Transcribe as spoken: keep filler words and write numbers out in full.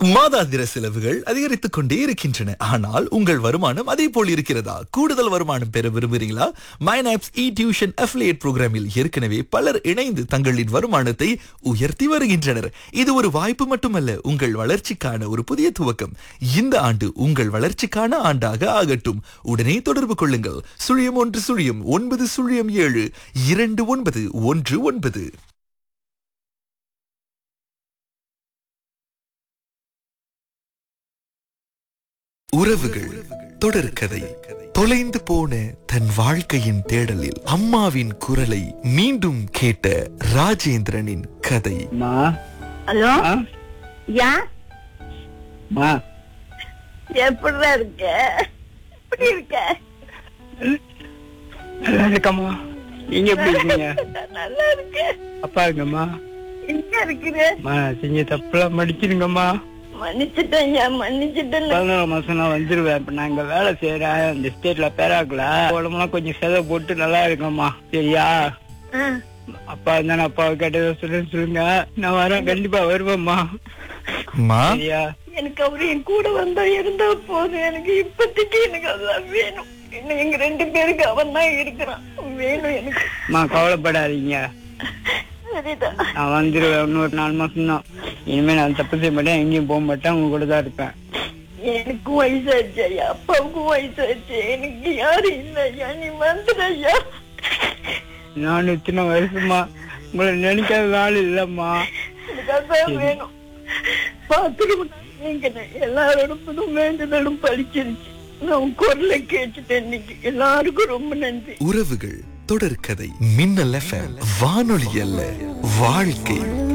மாதாந்திர செலவுகள் அதிகரித்துக் கொண்டே இருக்கின்றன. ஆனால் உங்கள் வருமானம் அதே போல் இருக்கிறதா? கூடுதல் வருமானம் பெற விரும்புகிறீங்களா? மைனாப்ஸ் இ டியூஷன் அஃபிலியேட் புரோகிராமில் ஏற்கனவே பலர் இணைந்து தங்களின் வருமானத்தை உயர்த்தி வருகின்றனர். இது ஒரு வாய்ப்பு மட்டுமல்ல, உங்கள் வளர்ச்சிக்கான ஒரு புதிய துவக்கம். இந்த ஆண்டு உங்கள் வளர்ச்சிக்கான ஆண்டாக ஆகட்டும். உடனே தொடர்பு கொள்ளுங்கள். சுழியம் ஒன்று சுழியம் ஒன்பது சுழியம் ஏழு இரண்டு ஒன்பது ஒன்று ஒன்பது. உறவுகள் தொடர்கதை. தொலைந்து போன தன் வாழ்க்கையின் தேடலில் அம்மாவின் குரலை மீண்டும் கேட்ட ராஜேந்திரனின் கதை. ஹலோ, யா எப்படி இருக்க? எப்படி இருக்க? நல்லா இருக்கம்மா. நீங்க எப்படி இருக்கீங்க? நல்லா இருக்க. அப்பா இருக்கம்மா. எங்க இருக்கிற? செஞ்ச தப்புலாம் மடிச்சிருங்கம்மா. மன்னிச்சுட்டேன், மன்னிச்சுட்டேன். பதினோரு மாசம் நான் வந்துருவேன். இப்ப நான் இங்க வேலை செய்யறேன் இந்த ஸ்டேட்ல பேராக்கல. உடம்புலாம் கொஞ்சம் செதை போட்டு நல்லா இருக்கம்மா. சரியா? அப்பா இருந்தா அப்பாவை கேட்டதை சொல்லுன்னு சொல்லுங்க. நான் வரேன், கண்டிப்பா வருவேம்மா. சரியா? எனக்கு அவரு என் கூட வந்தா இருந்தா போதும். எனக்கு இப்பத்திக்கு எனக்கு அதான் வேணும். இன்னும் எங்க ரெண்டு பேருக்கு அவன் தான் இருக்கிறான். வேணும் எனக்கு. அம்மா கவலைப்படாதீங்க, நான் வந்துருவேன். இன்னொரு நாலு மாசம் தான். இனிமே நான் தப்பு செய்ய மாட்டேன், எங்கேயும் போக மாட்டேன், உங்க கூட தான் இருப்பேன். எனக்கும் வயசாச்சு ஐயா, அப்பாவுக்கும் வயசாச்சு. எனக்கு யாரும் இல்ல ஐயா, நீ வந்துடு ஐயா. நான் இத்தனை வருஷமா உங்களை நினைக்காத நாள் இல்லம்மா. எனக்கு அதான் வேணும். பாத்துருங்க, எல்லாரோட வேண்டுதலும் பழிச்சிருச்சு. நான் குரலை கேட்டுட்டேன் இன்னைக்கு. எல்லாருக்கும் ரொம்ப நன்றி. உறவுகள் தொடர்கதை. மின்னல் எஃப்எம், வானொலி அல்ல வாழ்க்கை.